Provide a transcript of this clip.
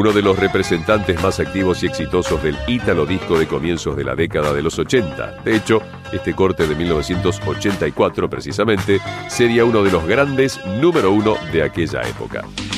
uno de los representantes más activos y exitosos del ítalo disco de comienzos de la década de los 80. De hecho, este corte de 1984 precisamente sería uno de los grandes número uno de aquella época.